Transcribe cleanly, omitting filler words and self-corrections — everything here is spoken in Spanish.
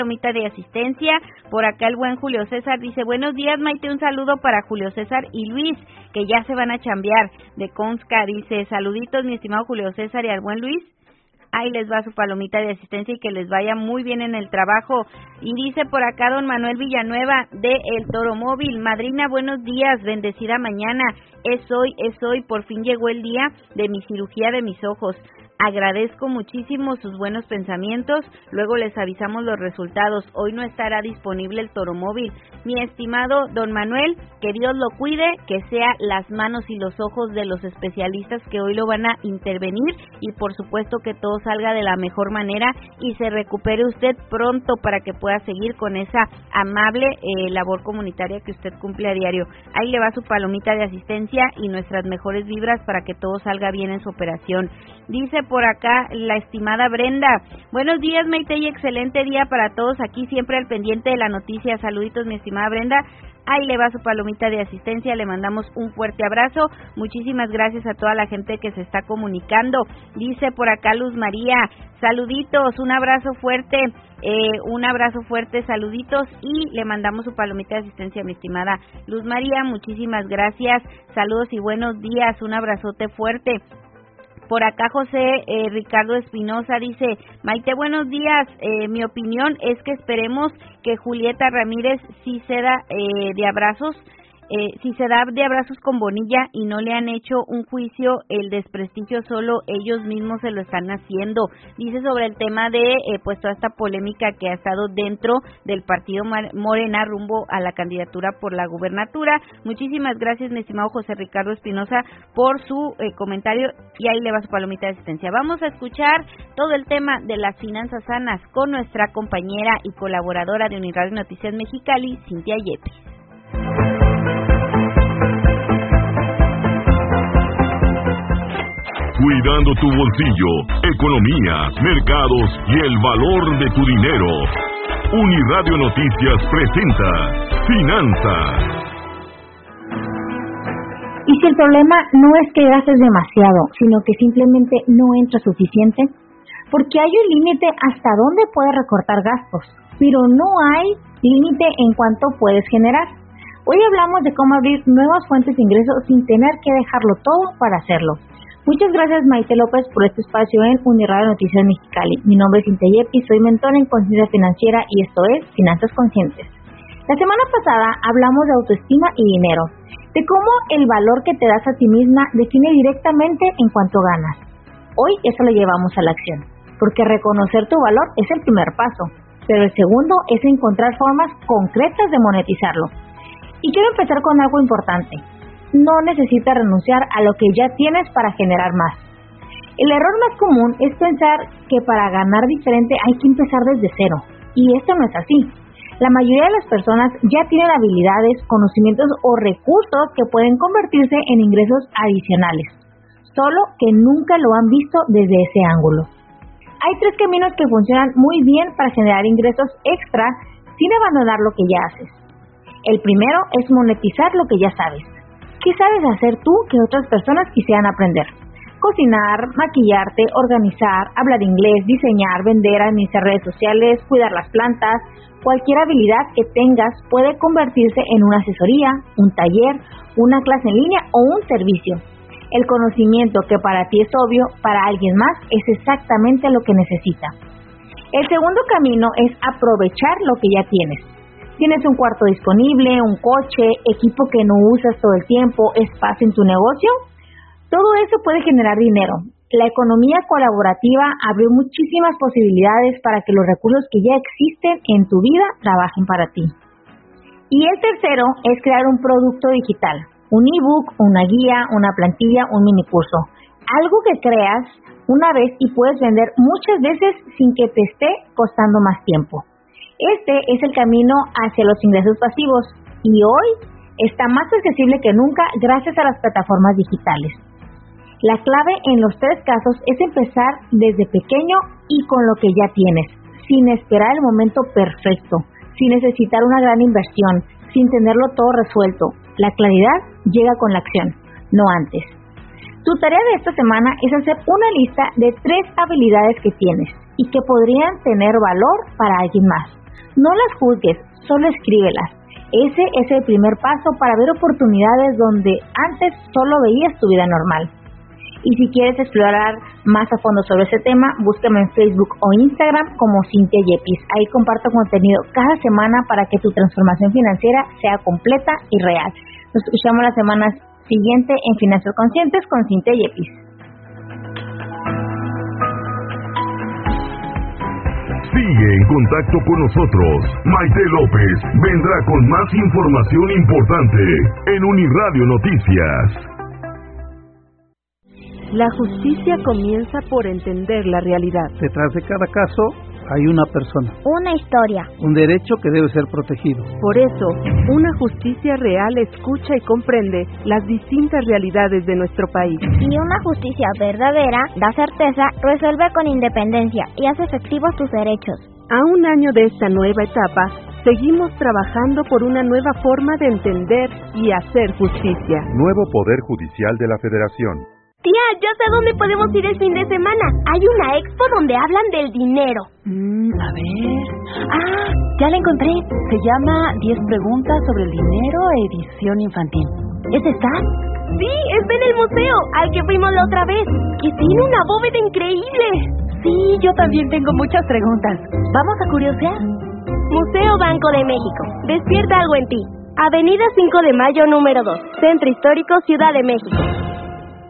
palomita de asistencia. Por acá el buen Julio César dice, buenos días Maite, un saludo para Julio César y Luis, que ya se van a chambear de Consca. Dice, saluditos mi estimado Julio César y al buen Luis. Ahí les va su palomita de asistencia y que les vaya muy bien en el trabajo. Y dice por acá don Manuel Villanueva de El Toro Móvil, madrina, buenos días, bendecida mañana. Es hoy, por fin llegó el día de mi cirugía de mis ojos. Agradezco muchísimo sus buenos pensamientos, luego les avisamos los resultados. Hoy no estará disponible el Toro Móvil. Mi estimado don Manuel, que Dios lo cuide, que sea las manos y los ojos de los especialistas que hoy lo van a intervenir y por supuesto que todo salga de la mejor manera y se recupere usted pronto para que pueda seguir con esa amable labor comunitaria que usted cumple a diario. Ahí le va su palomita de asistencia y nuestras mejores vibras para que todo salga bien en su operación. Dice por acá la estimada Brenda, buenos días Maite y excelente día para todos, aquí siempre al pendiente de la noticia. Saluditos mi estimada Brenda. Ahí le va su palomita de asistencia, le mandamos un fuerte abrazo, muchísimas gracias a toda la gente que se está comunicando. Dice por acá Luz María, saluditos, un abrazo fuerte, saluditos y le mandamos su palomita de asistencia, mi estimada Luz María, muchísimas gracias, saludos y buenos días, un abrazote fuerte. Por acá José Ricardo Espinosa dice, Maite, buenos días, mi opinión es que esperemos que Julieta Ramírez sí se da de abrazos con Bonilla y no le han hecho un juicio, el desprestigio solo ellos mismos se lo están haciendo. Dice sobre el tema de pues toda esta polémica que ha estado dentro del partido Morena rumbo a la candidatura por la gubernatura. Muchísimas gracias mi estimado José Ricardo Espinosa por su comentario y ahí le va su palomita de asistencia. Vamos a escuchar todo el tema de las finanzas sanas con nuestra compañera y colaboradora de Uniradio Noticias Mexicali, Cintia Yepes. Cuidando tu bolsillo, economía, mercados y el valor de tu dinero. Uniradio Noticias presenta Finanzas. ¿Y si el problema no es que gastes demasiado, sino que simplemente no entra suficiente? Porque hay un límite hasta dónde puedes recortar gastos, pero no hay límite en cuánto puedes generar. Hoy hablamos de cómo abrir nuevas fuentes de ingresos sin tener que dejarlo todo para hacerlo. Muchas gracias Maite López por este espacio en Uniradio Noticias Mexicali. Mi nombre es Cintia Yepes, soy mentor en conciencia financiera y esto es Finanzas Conscientes. La semana pasada hablamos de autoestima y dinero, de cómo el valor que te das a ti misma define directamente en cuánto ganas. Hoy eso lo llevamos a la acción, porque reconocer tu valor es el primer paso, pero el segundo es encontrar formas concretas de monetizarlo. Y quiero empezar con algo importante. No necesitas renunciar a lo que ya tienes para generar más. El error más común es pensar que para ganar diferente hay que empezar desde cero, y esto no es así. La mayoría de las personas ya tienen habilidades, conocimientos o recursos que pueden convertirse en ingresos adicionales, solo que nunca lo han visto desde ese ángulo. Hay 3 caminos que funcionan muy bien para generar ingresos extra sin abandonar lo que ya haces. El primero es monetizar lo que ya sabes. ¿Qué sabes hacer tú que otras personas quisieran aprender? Cocinar, maquillarte, organizar, hablar inglés, diseñar, vender, administrar redes sociales, cuidar las plantas. Cualquier habilidad que tengas puede convertirse en una asesoría, un taller, una clase en línea o un servicio. El conocimiento que para ti es obvio, para alguien más es exactamente lo que necesita. El segundo camino es aprovechar lo que ya tienes. ¿Tienes un cuarto disponible, un coche, equipo que no usas todo el tiempo, espacio en tu negocio? Todo eso puede generar dinero. La economía colaborativa abrió muchísimas posibilidades para que los recursos que ya existen en tu vida trabajen para ti. Y el tercero es crear un producto digital, un ebook, una guía, una plantilla, un mini curso. Algo que creas una vez y puedes vender muchas veces sin que te esté costando más tiempo. Este es el camino hacia los ingresos pasivos y hoy está más accesible que nunca gracias a las plataformas digitales. La clave en los 3 casos es empezar desde pequeño y con lo que ya tienes, sin esperar el momento perfecto, sin necesitar una gran inversión, sin tenerlo todo resuelto. La claridad llega con la acción, no antes. Tu tarea de esta semana es hacer una lista de 3 habilidades que tienes y que podrían tener valor para alguien más. No las juzgues, solo escríbelas. Ese es el primer paso para ver oportunidades donde antes solo veías tu vida normal. Y si quieres explorar más a fondo sobre ese tema, búscame en Facebook o Instagram como Cintia Yepis. Ahí comparto contenido cada semana para que tu transformación financiera sea completa y real. Nos escuchamos la semana siguiente en Finanzas Conscientes con Cintia Yepis. Sigue en contacto con nosotros. Maite López vendrá con más información importante en Uniradio Noticias. La justicia comienza por entender la realidad. Detrás de cada caso hay una persona, una historia, un derecho que debe ser protegido. Por eso, una justicia real escucha y comprende las distintas realidades de nuestro país. Y una justicia verdadera da certeza, resuelve con independencia y hace efectivos tus derechos. A un año de esta nueva etapa, seguimos trabajando por una nueva forma de entender y hacer justicia. Nuevo Poder Judicial de la Federación. Tía, ya sé a dónde podemos ir el fin de semana. Hay una expo donde hablan del dinero. A ver... ya la encontré. Se llama 10 preguntas sobre el dinero, edición infantil. ¿Es esta? Sí, está en el museo, al que fuimos la otra vez, que tiene una bóveda increíble. Sí, yo también tengo muchas preguntas. ¿Vamos a curiosear? Museo Banco de México. Despierta algo en ti. Avenida 5 de Mayo, número 2. Centro Histórico, Ciudad de México.